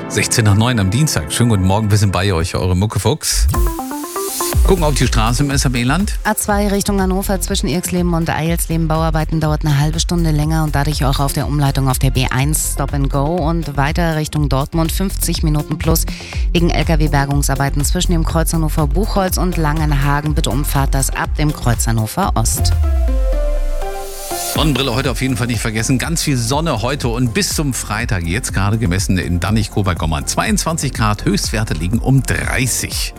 16 nach 9 am Dienstag. Schönen guten Morgen, wir sind bei euch, eure Muckefuchs. Gucken auf die Straße im SAB-Land. A2 Richtung Hannover zwischen Irxleben und Eilsleben. Bauarbeiten dauert eine halbe Stunde länger und dadurch auch auf der Umleitung auf der B1 Stop and Go. Und weiter Richtung Dortmund 50 Minuten plus wegen LKW-Bergungsarbeiten zwischen dem Kreuz Hannover-Buchholz und Langenhagen. Bitte umfahrt das ab dem Kreuz Hannover Ost. Sonnenbrille heute auf jeden Fall nicht vergessen. Ganz viel Sonne heute und bis zum Freitag. Jetzt gerade gemessen in Dannig-Kobergommern. 22 Grad, Höchstwerte liegen um 30.